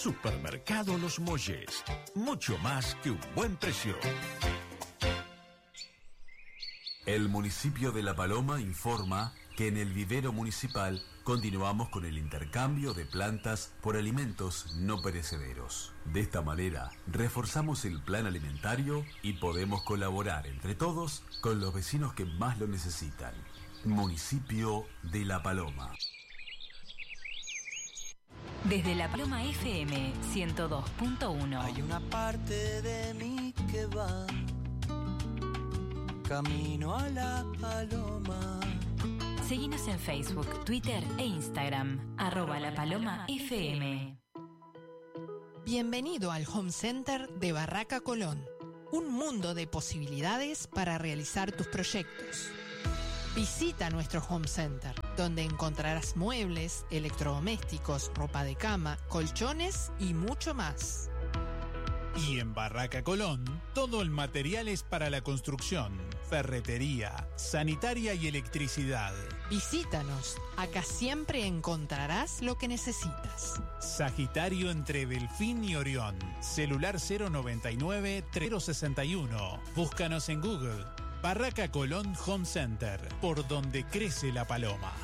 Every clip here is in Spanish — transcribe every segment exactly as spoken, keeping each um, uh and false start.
Supermercado Los Molles. Mucho más que un buen precio. El municipio de La Paloma informa que en el vivero municipal continuamos con el intercambio de plantas por alimentos no perecederos. De esta manera, reforzamos el plan alimentario y podemos colaborar entre todos con los vecinos que más lo necesitan. Municipio de La Paloma. Desde La Paloma F M ciento dos punto uno. Hay una parte de mí que va camino a La Paloma. Seguinos en Facebook, Twitter e Instagram, arroba La Paloma F M. Bienvenido al Home Center de Barraca Colón. Un mundo de posibilidades para realizar tus proyectos. Visita nuestro Home Center, donde encontrarás muebles, electrodomésticos, ropa de cama, colchones y mucho más. Y en Barraca Colón, todo el material es para la construcción, ferretería, sanitaria y electricidad. Visítanos, acá siempre encontrarás lo que necesitas. Sagitario entre Delfín y Orión, celular cero noventa y nueve, cero sesenta y uno. Búscanos en Google, Barraca Colón Home Center, por donde crece la paloma.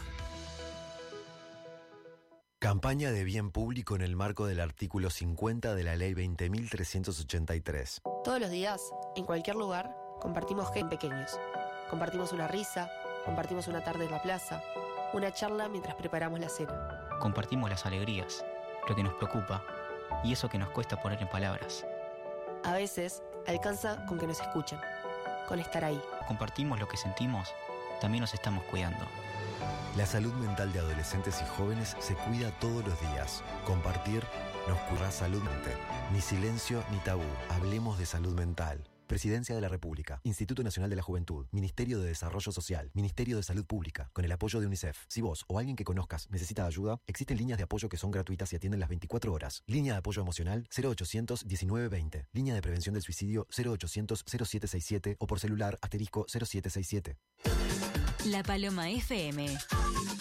Campaña de bien público en el marco del artículo cincuenta de la Ley veinte mil trescientos ochenta y tres. Todos los días, en cualquier lugar, compartimos gente pequeños. Compartimos una risa, compartimos una tarde en la plaza, una charla mientras preparamos la cena. Compartimos las alegrías, lo que nos preocupa y eso que nos cuesta poner en palabras. A veces, alcanza con que nos escuchen, con estar ahí. Compartimos lo que sentimos, también nos estamos cuidando. La salud mental de adolescentes y jóvenes se cuida todos los días. Compartir nos cura salud mental. Ni silencio ni tabú. Hablemos de salud mental. Presidencia de la República, Instituto Nacional de la Juventud, Ministerio de Desarrollo Social, Ministerio de Salud Pública, con el apoyo de UNICEF. Si vos o alguien que conozcas necesita ayuda, existen líneas de apoyo que son gratuitas y atienden las veinticuatro horas. Línea de apoyo emocional cero ochocientos diecinueve veinte. Línea de prevención del suicidio cero ochocientos cero siete seis siete o por celular asterisco cero siete seis siete. La Paloma F M.